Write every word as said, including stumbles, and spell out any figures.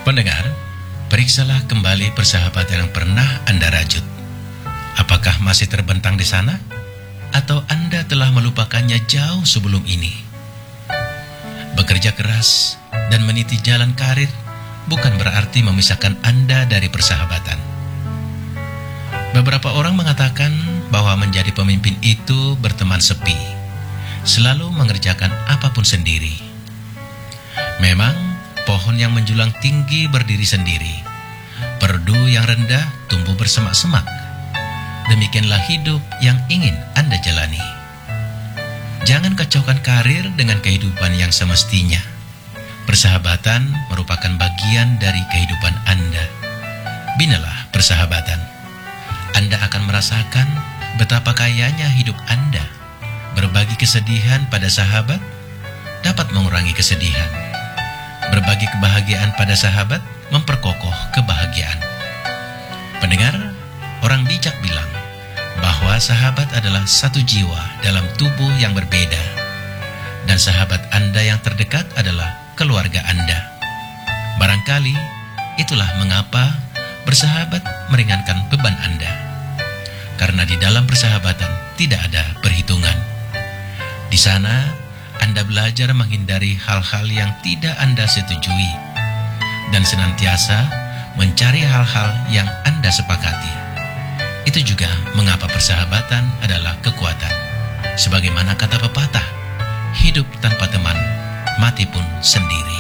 Pendengar, periksalah kembali persahabatan yang pernah Anda rajut. Apakah masih terbentang di sana? Atau Anda telah melupakannya jauh sebelum ini? Bekerja keras dan meniti jalan karir bukan berarti memisahkan Anda dari persahabatan. Beberapa orang mengatakan bahwa menjadi pemimpin itu berteman sepi, selalu mengerjakan apapun sendiri. Memang, pohon yang menjulang tinggi berdiri sendiri, perdu yang rendah tumbuh bersemak-semak. Demikianlah hidup yang ingin Anda jalani. Jangan kacaukan karir dengan kehidupan yang semestinya. Persahabatan merupakan bagian dari kehidupan Anda. Binalah persahabatan. Anda akan merasakan betapa kayanya hidup Anda. Berbagi kesedihan pada sahabat dapat mengurangi kesedihan. Berbagi kebahagiaan pada sahabat memperkokoh kebahagiaan. Pendengar, orang bijak bilang bahwa sahabat adalah satu jiwa dalam tubuh yang berbeda, dan sahabat Anda yang terdekat adalah keluarga Anda. Barangkali itulah mengapa bersahabat meringankan beban Anda, karena di dalam persahabatan tidak ada perhitungan. Di sana Anda belajar menghindari hal-hal yang tidak Anda setujui, dan senantiasa mencari hal-hal yang Anda sepakati. Itu juga mengapa persahabatan adalah kekuatan. Sebagaimana kata pepatah, hidup tanpa teman, mati pun sendiri.